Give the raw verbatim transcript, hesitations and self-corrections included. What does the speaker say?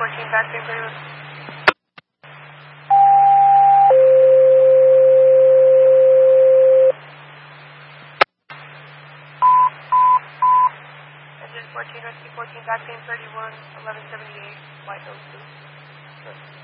fourteen, back same thirty-one. Engine fourteen, rescue fourteen, back same thirty-one, eleven seventy-eight, white oh two.